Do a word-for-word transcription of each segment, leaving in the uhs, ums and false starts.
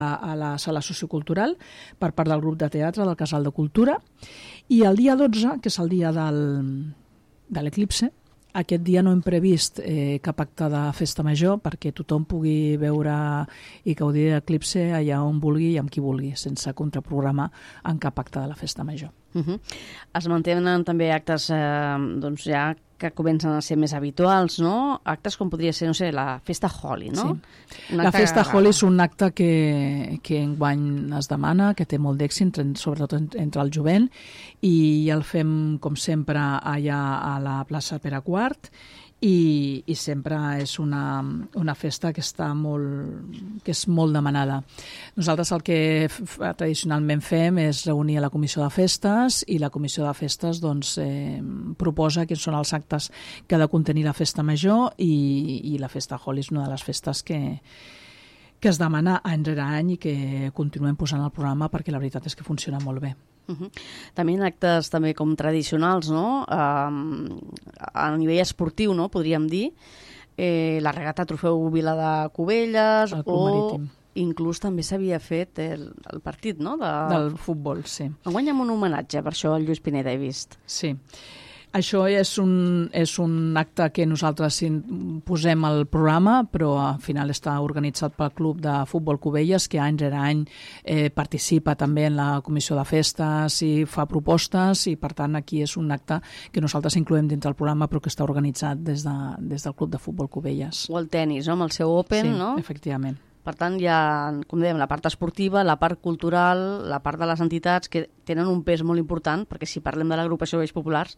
a la sala sociocultural per part del grup de teatre del Casal de Cultura, i el dia dotze, que és el dia del, de l'eclipse, aquest dia no hem previst eh, cap acte de festa major perquè tothom pugui veure i gaudir de l'eclipse allà on vulgui i amb qui vulgui, sense contraprogramar en cap acte de la festa major. Uh -huh. Es mantenen també actes eh, doncs ja que comencen a ser més habituals, no? Actes com podria ser, no sé, la festa Holi, no? Sí. La festa Holi és un acte que, que enguany es demana, que té molt d'èxit, sobretot entre el jovent, i el fem, com sempre, allà a la plaça Pere quart, i, i sempre és una, una festa que està molt, que és molt demanada. Nosaltres el que f- tradicionalment fem és reunir a la comissió de festes, i la comissió de festes doncs, eh, proposa quins són els actes que ha de contenir la festa major, i, i la festa Holi és una de les festes que, que es demana any rere any i que continuem posant al programa perquè la veritat és que funciona molt bé. Uh -huh. També en actes també com tradicionals, no? Um, a nivell esportiu, no? Podríem dir, eh, la regata Trofeu Vila de Cubelles, o marítim. Inclús també s'havia fet el, el partit, no? De... Del futbol, sí. Enguany amb un homenatge, per això el Lluís Pineda he vist. Sí. Això és un, és un acte que nosaltres posem al programa, però al final està organitzat pel Club de Futbol Cubelles, que any rere any eh, participa també en la comissió de festes i fa propostes, i per tant aquí és un acte que nosaltres incloem dintre del programa, però que està organitzat des, de, des del Club de Futbol Cubelles. O el tennis, no? Amb el seu Open, sí, no? Sí, efectivament. Per tant, hi ha, com dèiem, la part esportiva, la part cultural, la part de les entitats, que tenen un pes molt important, perquè si parlem de l'agrupació de Veïns Populars,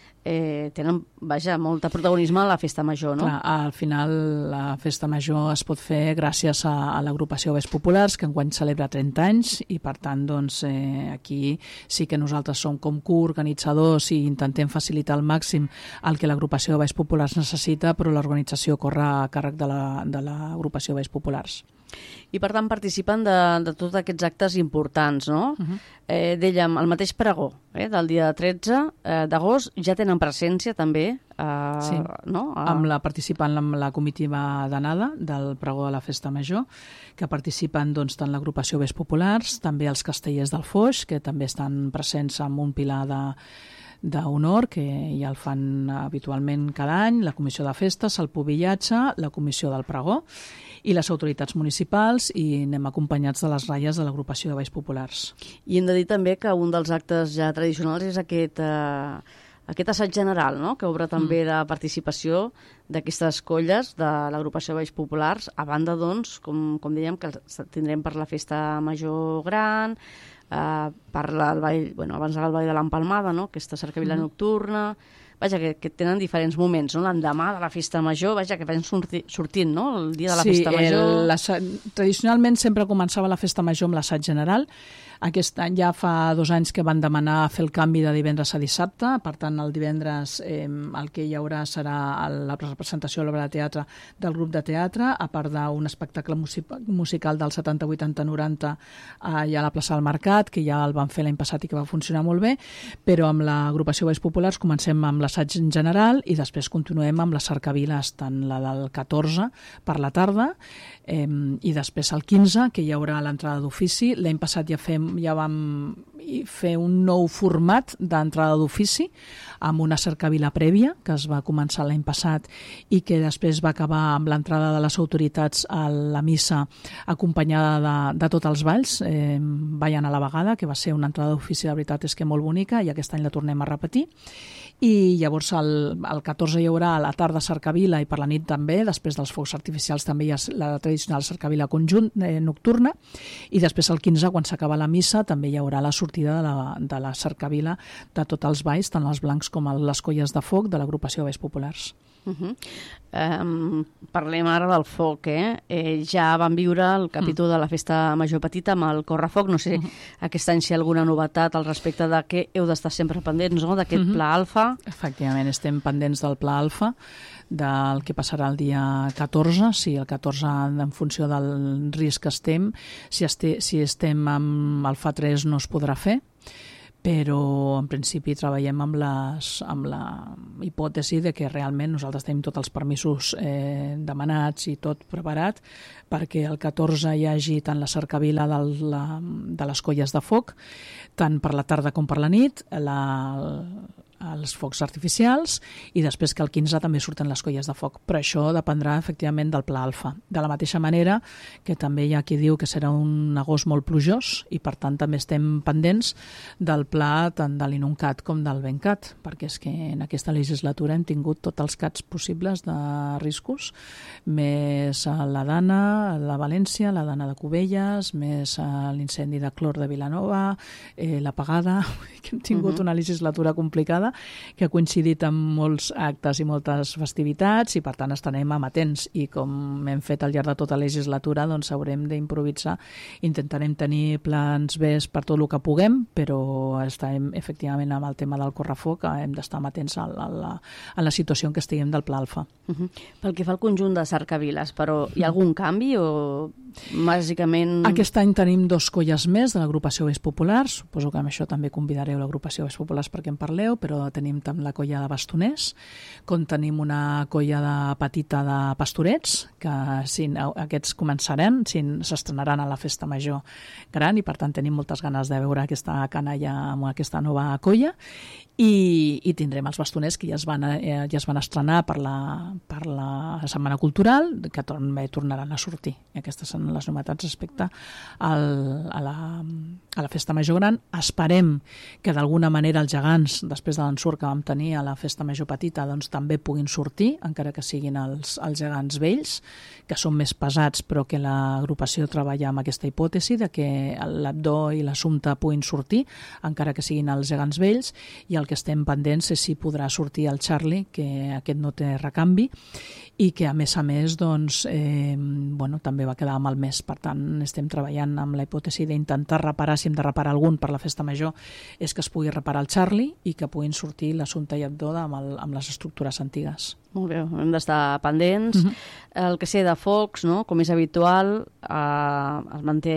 eh, tenen, vaja, molt de protagonisme a la festa major, no? Clar, al final la festa major es pot fer gràcies a, a l'agrupació Veïns Populars, que enguany celebra trenta anys, i per tant doncs, eh, aquí sí que nosaltres som com coorganitzadors i intentem facilitar al màxim el que l'agrupació Veïns Populars necessita, però l'organització corre a càrrec de la, de l'agrupació Veïns Populars. I per tant participen de, de tots aquests actes importants, no? Uh -huh. eh, dèiem, el mateix pregó eh, del dia tretze eh, d'agost ja tenen presència també, eh, sí, no? A... amb la, participant amb la comitiva d'anada del pregó de la festa major, que participen doncs, tant l'agrupació Veïns Populars, també els castellers del Foix, que també estan presents amb un pilar de d'honor, que ja el fan habitualment cada any, la comissió de festes, el pubillatge, la comissió del pregó i les autoritats municipals, i anem acompanyats de les ratlles de l'agrupació de Veïns Populars. I hem de dir també que un dels actes ja tradicionals és aquest, eh, aquest assaig general, no? Que obre també mm. la participació d'aquestes colles de l'agrupació de Veïns Populars, a banda, doncs, com, com dèiem, que tindrem per la festa major gran, Uh, parla el ball, bueno, abans del ball de l'Empalmada, no? Aquesta cercavila mm. nocturna, vaja, que, que tenen diferents moments, no? L'endemà de la festa major, vaja, que van sorti, sortint, no? El dia de la sí, festa major. El, tradicionalment sempre començava la festa major amb l'assaig general. Aquest any ja fa dos anys que van demanar fer el canvi de divendres a dissabte, per tant el divendres eh, el que hi haurà serà la representació a l'obra de teatre del grup de teatre, a part d'un espectacle musical del setanta, vuitanta, noranta allà a la plaça del Mercat, que ja el van fer l'any passat i que va funcionar molt bé, però amb l'agrupació Veïns Populars comencem amb l'assaig en general i després continuem amb les cercaviles, tant la del catorze per la tarda eh, i després el quinze, que hi haurà l'entrada d'ofici. L'any passat ja fem ja vam fer un nou format d'entrada d'ofici amb una cercavila prèvia que es va començar l'any passat i que després va acabar amb l'entrada de les autoritats a la missa acompanyada de, de tots els balls, eh, ballant a la vegada, que va ser una entrada d'ofici, la veritat és que molt bonica, i aquest any la tornem a repetir. I llavors el, el catorze hi haurà a la tarda cercavila i per la nit també, després dels focs artificials també hi ha la tradicional cercavila conjunt eh, nocturna, i després el quinze, quan s'acaba la missa, també hi haurà la sortida de la, de la cercavila de tots els balls, tant els blancs com les colles de foc de l'agrupació Veïns Populars. Uh -huh. um, parlem ara del foc, eh? eh? Ja vam viure el capítol mm. de la festa major petita amb el correfoc, no sé, uh -huh. aquest any si hi ha alguna novetat al respecte de que heu d'estar sempre pendents, no?, d'aquest uh -huh. pla alfa. Efectivament, estem pendents del pla alfa, del que passarà el dia catorze, si el catorze en funció del risc que estem, si, este, si estem amb alfa tres no es podrà fer, però en principi treballem amb, les, amb la hipòtesi de que realment nosaltres tenim tots els permisos eh, demanats i tot preparat perquè el catorze hi hagi tant la cercavila de, la, de les colles de foc, tant per la tarda com per la nit, la, els focs artificials, i després que el quinze també surten les colles de foc. Però això dependrà efectivament del pla alfa. De la mateixa manera que també hi ha qui diu que serà un agost molt plujós i per tant també estem pendents del pla tant de l'INUNCAT com del BENCAT, perquè és que en aquesta legislatura hem tingut tots els cats possibles de riscos, més la Dana, la València, la Dana de Cubelles, més l'incendi de Clor de Vilanova, eh, l'apagada, que hem tingut uh-huh. una legislatura complicada que ha coincidit amb molts actes i moltes festivitats i per tant estarem amatents i com hem fet al llarg de tota la legislatura doncs haurem d'improvisar, intentarem tenir plans B per tot el que puguem, però estarem efectivament amb el tema del correfoc, hem d'estar amatents a la, a, la, a la situació en què estiguem del pla alfa. Uh-huh. Pel que fa al conjunt de cercaviles, però hi ha algun canvi o bàsicament... Aquest any tenim dos colles més de l'agrupació Veïns Populars, suposo que amb això també convidareu l'agrupació Veïns Populars perquè en parleu, però tenim tant la colla de Bastoners com tenim una colla de petita de Pastorets, que si, aquests començaran, si, s'estrenaran a la festa major gran i per tant tenim moltes ganes de veure aquesta canalla amb aquesta nova colla i, i tindrem els Bastoners que ja es van, eh, ja es van estrenar per la, per la Setmana Cultural, que també tornaran a sortir. Aquestes són les novetats respecte al, a, la, a la festa major gran. Esperem que d'alguna manera els gegants, després de l'ensurt que vam tenir a la festa major petita, doncs també puguin sortir, encara que siguin els, els gegants vells, que són més pesats, però que l'agrupació treballa amb aquesta hipòtesi de que l'Abdó i l'Assumpte puguin sortir, encara que siguin els gegants vells, i el que estem pendents és si podrà sortir el Charlie, que aquest no té recanvi, i que a més a més doncs, eh, bueno, també va quedar mal mes. Per tant, estem treballant amb la hipòtesi d'intentar reparar, si hem de reparar algun per la festa major, és que es pugui reparar el Charlie i que puguin sortir l'Assumpte i Abdó amb, el, amb les estructures antigues. Molt bé, hem d'estar pendents. Uh-huh. El que sé de focs, no? Com és habitual, eh, es manté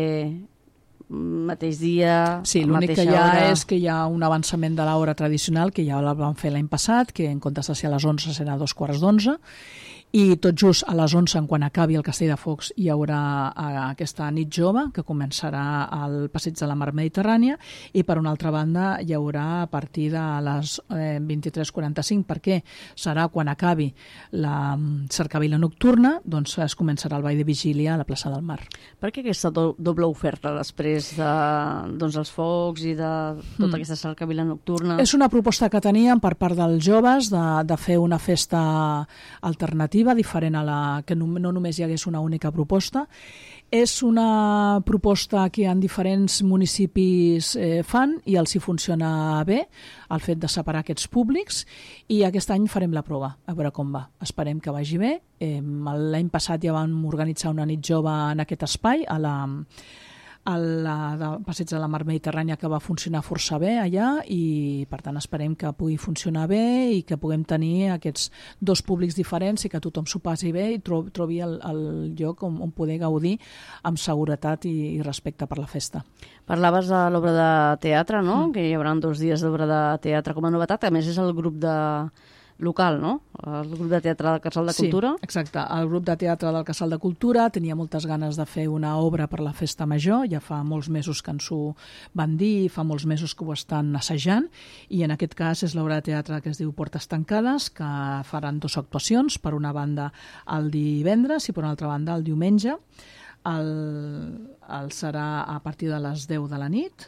mateix dia, sí, l'únic que hi ha hora... és que hi ha un avançament de l'hora tradicional que ja la vam fer l'any passat, que en comptes de ser a les onze serà a dos quarts d'onze, i tot just a les onze, quan acabi el Castell de Focs, hi haurà aquesta nit jove que començarà al Passeig de la Mar Mediterrània, i per una altra banda hi haurà a partir de les eh, vint-i-tres quaranta-cinc, perquè serà quan acabi la cercavila nocturna, doncs es començarà el ball de vigília a la plaça del Mar. Per què aquesta do doble oferta després de, doncs, els focs i de tota mm. aquesta cercavila nocturna? És una proposta que teníem per part dels joves de, de fer una festa alternativa diferent a la que no, no només hi hagués una única proposta. És una proposta que en diferents municipis eh, fan i els hi funciona bé el fet de separar aquests públics, i aquest any farem la prova, a veure com va. Esperem que vagi bé. Eh, l'any passat ja vam organitzar una nit jove en aquest espai, a la a la de Passeig de la Mar Mediterrània, que va funcionar força bé allà, i per tant esperem que pugui funcionar bé i que puguem tenir aquests dos públics diferents i que tothom s'ho passi bé i trobi el, el lloc on, on poder gaudir amb seguretat i, i respecte per la festa. Parlaves de l'obra de teatre, no? Mm. Que hi haurà dos dies d'obra de teatre com a novetat. A més, és el grup de local, no? El grup de teatre del Casal de Cultura. Sí, exacte. El grup de teatre del Casal de Cultura tenia moltes ganes de fer una obra per la festa major, ja fa molts mesos que ens ho van dir, fa molts mesos que ho estan assajant, i en aquest cas és l'obra de teatre que es diu Portes tancades, que faran dues actuacions, per una banda el divendres i per una altra banda el diumenge. El, el serà a partir de les deu de la nit,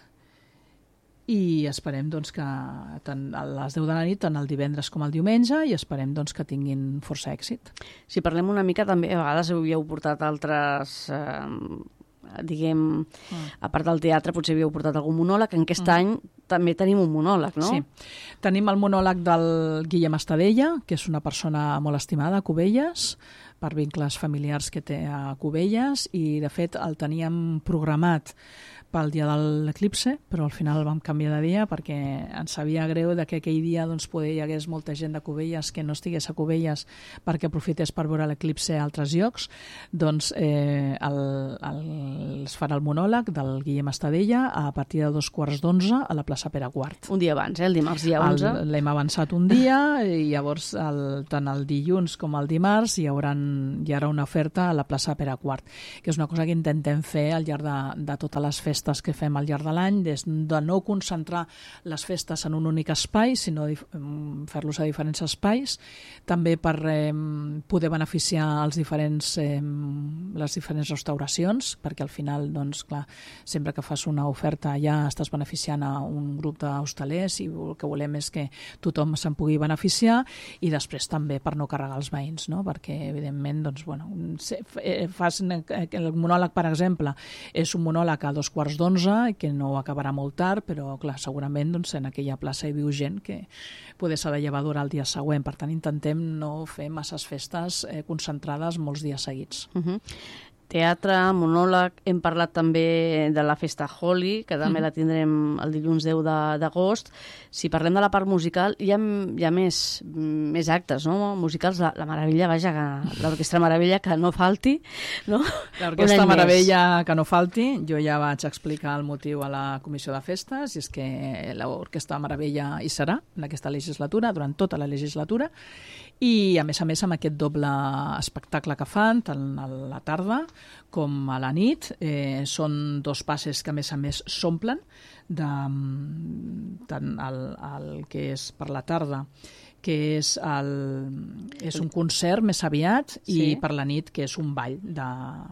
i esperem doncs, que tant a les deu de la nit, tant el divendres com el diumenge, i esperem doncs, que tinguin força èxit. Si parlem una mica, també a vegades havíeu portat altres, eh, diguem, mm. a part del teatre, potser havíeu portat algun monòleg. En aquest mm. any també tenim un monòleg, no? Sí, tenim el monòleg del Guillem Estadella, que és una persona molt estimada a Cubelles, per vincles familiars que té a Cubelles, i de fet el teníem programat pel dia de l'eclipse, però al final el vam canviar de dia perquè ens sabia greu de que aquell dia doncs, poder hi hagués molta gent de Cubelles que no estigués a Cubelles perquè aprofités per veure l'eclipse a altres llocs. Doncs eh, el, el, es farà el monòleg del Guillem Estadella a partir de dos quarts d'onze a la plaça Pere Quart. Un dia abans, eh? El dimarts dia onze. L'hem avançat un dia i llavors el, tant el dilluns com el dimarts hi, hauran, hi haurà una oferta a la plaça Pere Quart, que és una cosa que intentem fer al llarg de, de totes les festes que fem al llarg de l'any, des de no concentrar les festes en un únic espai, sinó fer-los a diferents espais, també per eh, poder beneficiar els diferents, eh, les diferents restauracions, perquè al final, doncs, clar, sempre que fas una oferta ja estàs beneficiant a un grup d'hostalers i el que volem és que tothom se'n pugui beneficiar, i després també per no carregar els veïns, no? Perquè evidentment, doncs, bueno, fas el monòleg, per exemple, és un monòleg a dos quarts d'onze, que no acabarà molt tard, però clar, segurament doncs, en aquella plaça hi viu gent que poder s'ha de llevar d'hora el dia següent. Per tant, intentem no fer masses festes eh, concentrades molts dies seguits. Uh-huh. Teatre, monòleg, hem parlat també de la festa Holi, que també mm. la tindrem el dilluns deu d'agost. Si parlem de la part musical, hi ha, hi ha més, més actes, no? Musicals, la, la Meravella, vaja, l'Orquestra Meravella, que no falti, no? L'Orquestra Meravella, que no falti. Jo ja vaig explicar el motiu a la Comissió de Festes, i és que l'Orquestra Meravella hi serà en aquesta legislatura, durant tota la legislatura, i a més a més amb aquest doble espectacle que fan, tant a la tarda com a la nit. Eh, són dos passes que a més a més s'omplen, tant el, el que és per la tarda, que és, el, és un concert més aviat, sí. I per la nit, que és un ball de,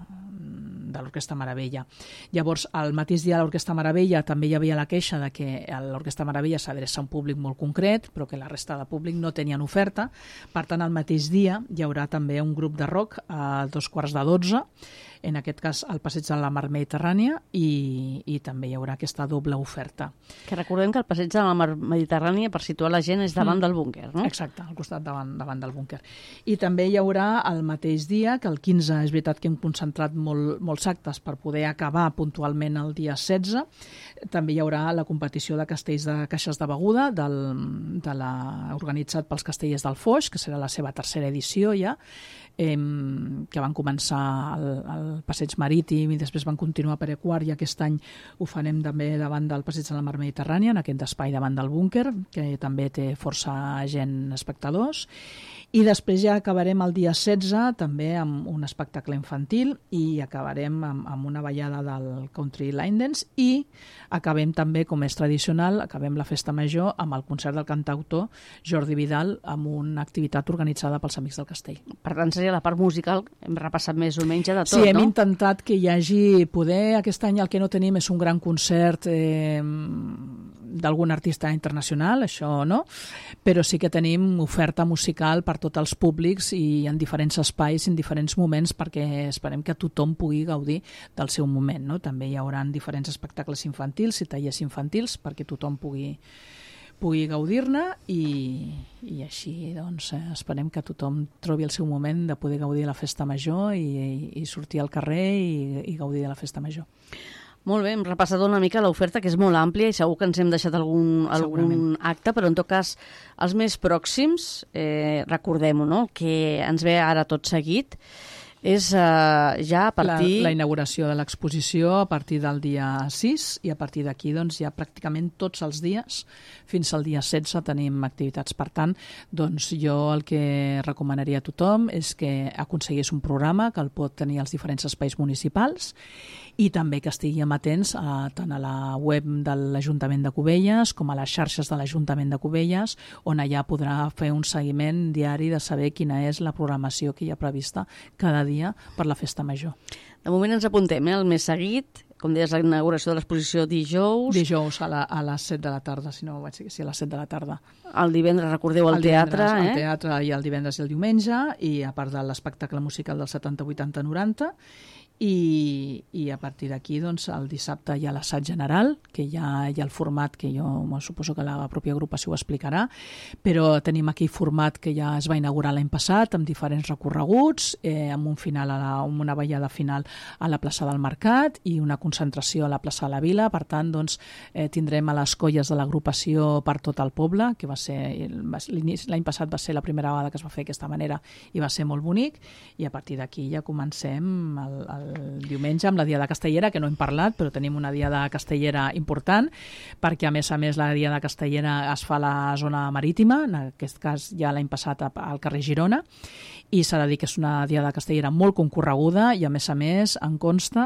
de l'Orquestra Meravella. Llavors, al mateix dia de l'Orquestra Meravella també hi havia la queixa de que l'Orquestra Meravella s'adreça a un públic molt concret, però que la resta de públic no tenien oferta. Per tant, al mateix dia hi haurà també un grup de rock a dos quarts de dotze, en aquest cas al Passeig de la Mar Mediterrània, i, i també hi haurà aquesta doble oferta. Que recordem que el Passeig de la Mar Mediterrània, per situar la gent, és davant mm. del búnquer, no? Exacte, al costat davant, davant del búnquer. I també hi haurà el mateix dia, que el quinze és veritat que hem concentrat molt, molts actes per poder acabar puntualment el dia setze, també hi haurà la competició de castells de caixes de beguda del, de la, organitzat pels Castellers del Foix, que serà la seva tercera edició ja, eh, que van començar al, al Passeig Marítim i després van continuar a Pere Quart, i aquest any ho farem també davant del Passeig de la Mar Mediterrània, en aquest espai davant del búnquer, que també té força gent espectadors. I després ja acabarem el dia setze també amb un espectacle infantil, i acabarem amb, amb una ballada del Country Line Dance, i acabem també, com és tradicional, acabem la festa major amb el concert del cantautor Jordi Vidal, amb una activitat organitzada pels Amics del Castell. Per tant, seria la part musical, hem repassat més o menys de tot, sí, hem no? intentat que hi hagi poder. Aquest any el que no tenim és un gran concert eh, d'algun artista internacional, això no, però sí que tenim oferta musical per tots els públics i en diferents espais, en diferents moments, perquè esperem que tothom pugui gaudir del seu moment, no? També hi haurà diferents espectacles infantils i tallers infantils perquè tothom pugui pugui gaudir-ne, i, i així doncs, eh, esperem que tothom trobi el seu moment de poder gaudir de la festa major i, i, i sortir al carrer i, i gaudir de la festa major. Molt bé, hem repassat una mica l'oferta, que és molt àmplia, i segur que ens hem deixat algun, algun acte, però en tot cas, els més pròxims, eh, recordem-ho, no?, que ens ve ara tot seguit, és uh, ja a partir... La, la inauguració de l'exposició a partir del dia sis, i a partir d'aquí doncs, ja pràcticament tots els dies, fins al dia setze, tenim activitats. Per tant, doncs, jo el que recomanaria a tothom és que aconseguís un programa que el pot tenir als diferents espais municipals, i també que estiguem atents a, tant a la web de l'Ajuntament de Cubelles com a les xarxes de l'Ajuntament de Cubelles, on allà podrà fer un seguiment diari de saber quina és la programació que hi ha prevista cada dia per la festa major. De moment ens apuntem, eh, el més seguit, com deies, la inauguració de l'exposició dijous. Dijous a, la, a les set de la tarda, si no vaig dir que sí, a les set de la tarda. El divendres, recordeu, el, el teatre. Eh? El teatre i el divendres i el diumenge, i a part de l'espectacle musical del setanta, vuitanta, noranta, i, i a partir d'aquí doncs, el dissabte hi ha l'assaig general, que ja hi ha el format que jo suposo que la pròpia agrupació ho explicarà, però tenim aquí format que ja es va inaugurar l'any passat amb diferents recorreguts, eh, amb un final a la, amb una ballada final a la plaça del Mercat i una concentració a la plaça de la Vila. Per tant, doncs, eh, tindrem a les colles de l'agrupació per tot el poble, que va ser l'any passat va ser la primera vegada que es va fer d'aquesta manera i va ser molt bonic, i a partir d'aquí ja comencem el, el diumenge amb la Diada Castellera, que no hem parlat, però tenim una Diada Castellera important, perquè a més a més la Diada Castellera es fa a la zona marítima, en aquest cas ja l'any passat al carrer Girona, i s'ha de dir que és una Diada Castellera molt concorreguda i a més a més em consta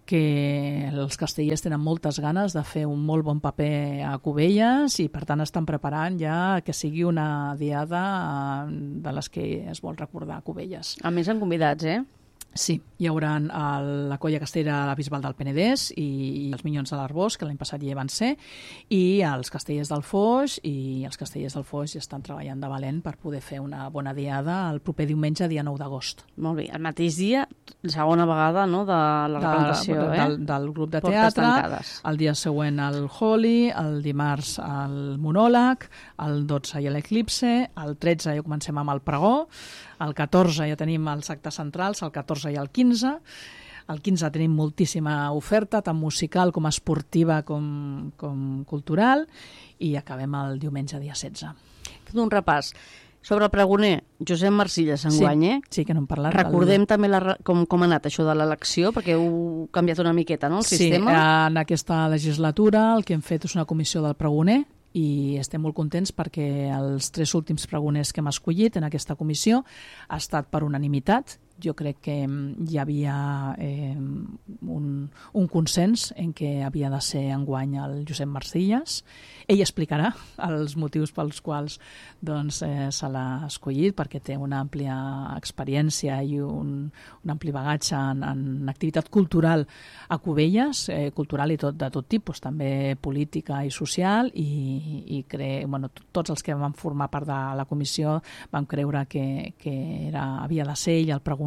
que els castellers tenen moltes ganes de fer un molt bon paper a Cubelles i per tant estan preparant ja que sigui una diada de les que es vol recordar a Cubelles. A més, han convidats, eh? Sí, hi haurà el, la colla castellera de la Bisbal del Penedès i, i els Minyons de l'Arbós, que l'any passat ja hi van ser, i els castellers del Foix, i els castellers del Foix ja estan treballant de valent per poder fer una bona diada el proper diumenge, dia nou d'agost. Molt bé, el mateix dia, segona vegada, no?, de la representació, de, eh? Del, del grup de Portes teatre, tancades. El dia següent el Holi, el dimarts el monòleg, el dotze i l'Eclipse, el tretze ja comencem amb el pregó, el catorze ja tenim els actes centrals, el catorze i el quinze. El quinze tenim moltíssima oferta, tant musical com esportiva com, com cultural, i acabem el diumenge dia setze. Fem un repàs. Sobre el pregoner, Josep Marcilles enguany, eh? Sí, sí, que no hem parlat. Recordem el... també la, com, com ha anat això de l'elecció, perquè heu canviat una miqueta, no?, el sí, sistema. Sí, en aquesta legislatura el que hem fet és una comissió del pregoner, i estem molt contents perquè els tres últims pregoners que hem escollit en aquesta comissió ha estat per unanimitat. Jo crec que hi havia eh, un, un consens en què havia de ser enguany el Josep Marcilles. Ell explicarà els motius pels quals doncs, eh, se l'ha escollit, perquè té una àmplia experiència i un, un ampli bagatge en, en activitat cultural a Cubelles, eh, cultural i tot, de tot tipus, també política i social, i, i cre... bueno, tots els que vam formar part de la comissió vam creure que, que era, havia de ser ell el pregoner,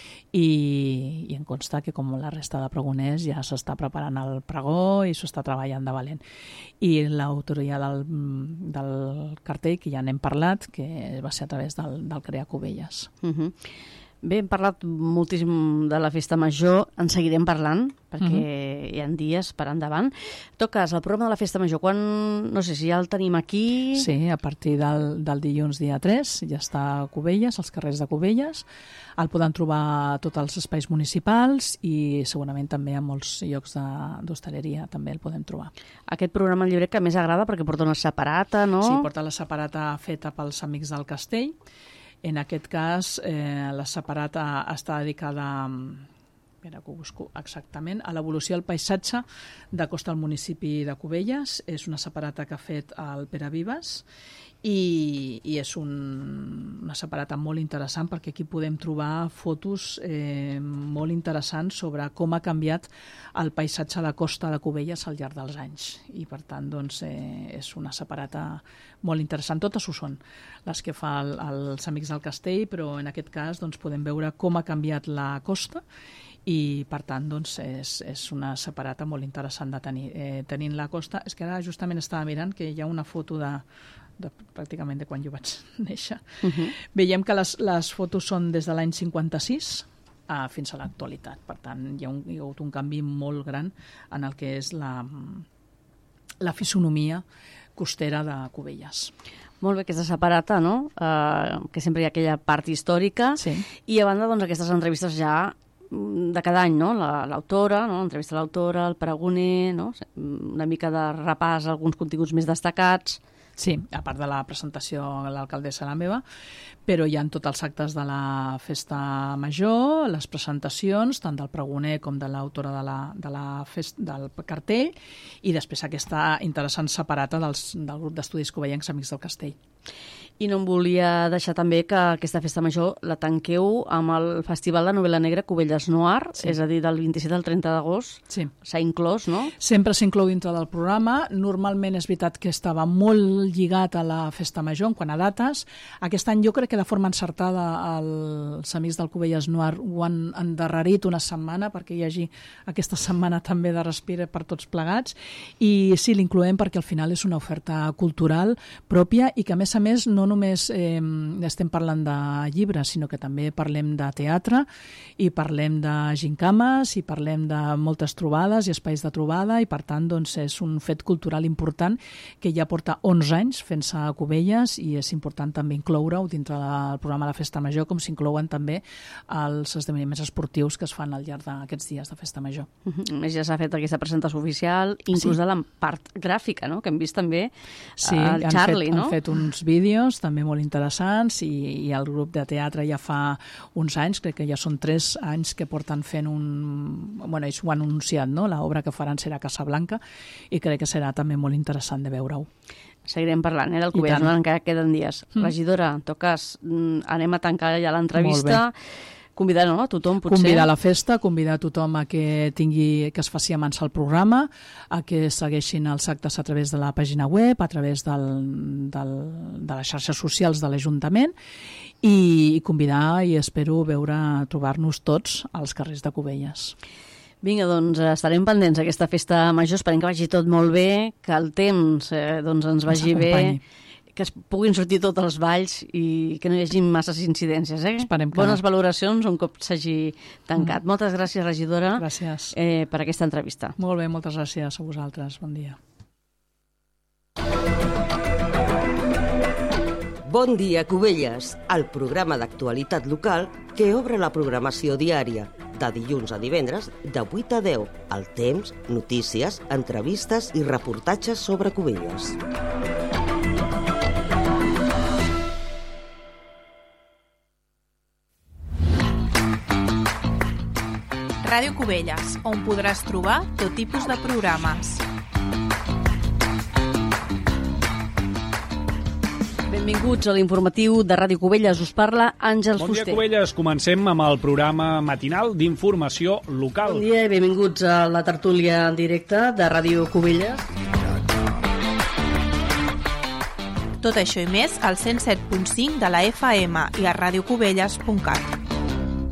i, i em consta que com la resta de pregoners ja s'està preparant el pregó i s'està treballant de valent. I l'autoria del, del cartell, que ja n'hem parlat, que va ser a través del, del Crea Cubelles. Uh-huh. Bé, hem parlat moltíssim de la festa major, en seguirem parlant, perquè uh-huh. hi ha dies per endavant. En tot cas, el programa de la festa major, quan, no sé si ja el tenim aquí... Sí, a partir del, del dilluns dia tres, ja està a Cubelles, als carrers de Cubelles. El poden trobar a tots els espais municipals i segurament també a molts llocs d'hostaleria també el podem trobar. Aquest programa el llibre que més agrada perquè porta una separata, no? Sí, porta la separata feta pels Amics del Castell. En aquest cas, eh, la separata està dedicada, espera que ho busco exactament, a l'evolució del paisatge de costa al municipi de Cubelles. És una separata que ha fet el Pere Vives i, i és un, una separata molt interessant perquè aquí podem trobar fotos eh, molt interessants sobre com ha canviat el paisatge de costa de Cubelles al llarg dels anys. I per tant, doncs, eh, és una separata molt interessant. Totes ho són, les que fa el, els Amics del Castell, però en aquest cas doncs, podem veure com ha canviat la costa i per tant doncs, és, és una separata molt interessant de tenir. Eh, tenint la costa, és que ara justament estava mirant que hi ha una foto de, de pràcticament de quan jo vaig néixer. Uh-huh. Veiem que les, les fotos són des de l'any cinquanta-sis a, fins a l'actualitat. Per tant, hi ha, un, hi ha hagut un canvi molt gran en el que és la, la fisonomia costera de Cubelles. Molt bé, aquesta separata, no? Uh, que sempre hi ha aquella part històrica. Sí. I a banda, doncs, aquestes entrevistes ja de cada any, no? L'autora, no? L'entrevista a l'autora, el pregoner, no? Una mica de repàs a alguns continguts més destacats. Sí, a part de la presentació de l'alcaldessa la meva, però hi ha tots els actes de la festa major, les presentacions, tant del pregoner com de l'autora de la, de la fest, del cartell, i després aquesta interessant separata dels, del grup d'estudis covellencs Amics del Castell. I no em volia deixar també que aquesta festa major la tanqueu amb el Festival de Novel·la Negra Cubelles Noir, sí. És a dir, del vint-i-set al trenta d'agost. Sí. S'ha inclòs, no? Sempre s'inclou dintre del programa. Normalment és veritat que estava molt lligat a la festa major en quant a dates. Aquest any jo crec que de forma encertada els amics del Cubelles Noir ho han endarrerit una setmana perquè hi hagi aquesta setmana també de respir per tots plegats. I sí, l'incloem perquè al final és una oferta cultural pròpia i que a més a més no només eh, estem parlant de llibres, sinó que també parlem de teatre i parlem de gincames i parlem de moltes trobades i espais de trobada i per tant doncs, és un fet cultural important que ja porta onze anys fent-se a Cubelles i és important també incloure-ho dintre del programa de la Festa Major com s'inclouen també els esdeveniments esportius que es fan al llarg d'aquests dies de Festa Major. Uh-huh. Més ja s'ha fet aquesta presentació oficial, inclús sí. de la part gràfica, no? Que hem vist també sí, el Charlie, fet, no? han fet uns vídeos també molt interessants i, i el grup de teatre ja fa uns anys, crec que ja són tres anys que porten fent un... Bueno, ells ho han anunciat, no? L'obra que faran serà Casablanca i crec que serà també molt interessant de veure-ho. Seguirem parlant, eh, del Cubelles, no? Encara queden dies. Mm. Regidora, en tot cas, anem a tancar ja l'entrevista. Convidar, no?, a tothom, potser. Convidar a la festa, convidar a tothom a que tingui, que es faci a mans el programa, a que segueixin els actes a través de la pàgina web, a través del, del, de les xarxes socials de l'Ajuntament i convidar i espero veure, trobar-nos tots als carrers de Cubelles. Vinga, doncs estarem pendents d'aquesta festa major, esperem que vagi tot molt bé, que el temps eh, doncs ens vagi bé, que es puguin sortir tots els balls i que no hi hagi masses incidències. Eh? Esperem que Bones no. valoracions un cop s'hagi tancat. Mm. Moltes gràcies, regidora, gràcies. Eh, per aquesta entrevista. Molt bé, moltes gràcies a vosaltres. Bon dia. Bon dia, Cubelles, el programa d'actualitat local que obre la programació diària, de dilluns a divendres, de vuit a deu. El temps, notícies, entrevistes i reportatges sobre Cubelles. Ràdio Cubelles, on podràs trobar tot tipus de programes. Benvinguts a l'informatiu de Ràdio Cubelles. Us parla Àngels Fuster. Bon dia, Fuster. Cubelles. Comencem amb el programa matinal d'informació local. Bon dia i benvinguts a la tertúlia en directe de Ràdio Cubelles. Tot això i més al cent set punt cinc de la F M i a radiocubelles punt cat.